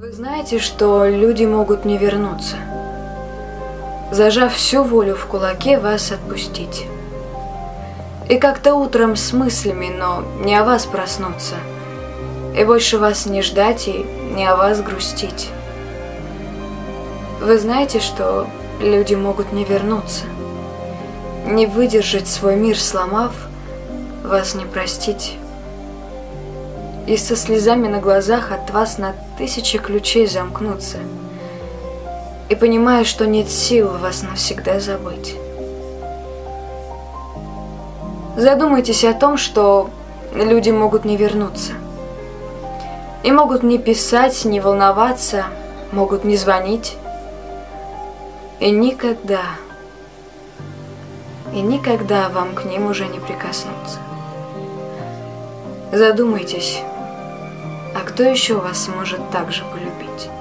Вы знаете, что люди могут не вернуться, зажав всю волю в кулаке, вас отпустить. И как-то утром с мыслями, но не о вас проснуться, и больше вас не ждать и не о вас грустить. Вы знаете, что люди могут не вернуться, не выдержать свой мир сломав, вас не простить. И со слезами на глазах от вас на 1000 ключей замкнуться, и понимая, что нет сил вас навсегда забыть. Задумайтесь о том, что люди могут не вернуться, и могут не писать, не волноваться, могут не звонить, и никогда вам к ним уже не прикоснуться. Задумайтесь, а кто еще вас может так же полюбить?